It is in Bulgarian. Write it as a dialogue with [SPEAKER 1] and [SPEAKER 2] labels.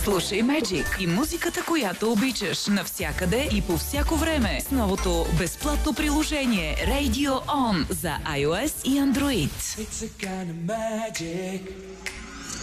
[SPEAKER 1] Слушай Magic и музиката, която обичаш, навсякъде и по всяко време с новото безплатно приложение Radio On за iOS и Android.
[SPEAKER 2] It's a kind of magic.